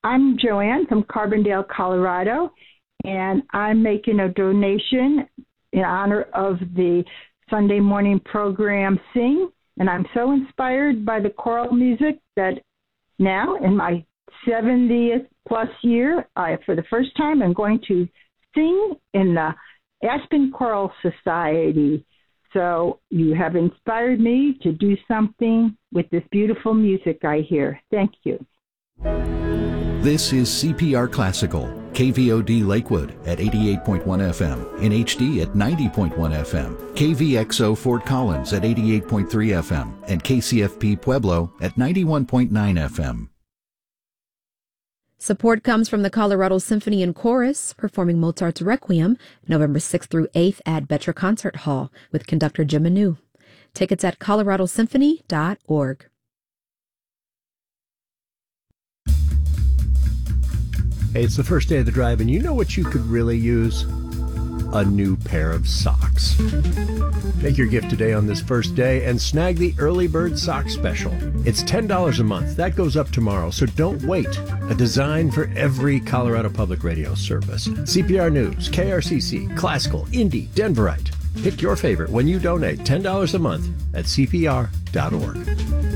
I'm Joanne from Carbondale, Colorado, and I'm making a donation in honor of the Sunday morning program Sing. And I'm so inspired by the choral music that now, in my 70th plus year, for the first time, I'm going to sing in the Aspen Choral Society. So you have inspired me to do something with this beautiful music I hear. Thank you. This is CPR Classical, KVOD Lakewood at 88.1 FM, in HD at 90.1 FM, KVXO Fort Collins at 88.3 FM, and KCFP Pueblo at 91.9 FM. Support comes from the Colorado Symphony and Chorus, performing Mozart's Requiem November 6th through 8th at Betra Concert Hall with conductor Jim Manu. Tickets at coloradosymphony.org. Hey, it's the first day of the drive, and you know what you could really use? A new pair of socks. Make your gift today on this first day and snag the Early Bird Sock Special. It's $10 a month. That goes up tomorrow, so don't wait. A design for every Colorado Public Radio service. CPR News, KRCC, Classical, Indie, Denverite. Pick your favorite when you donate $10 a month at CPR.org.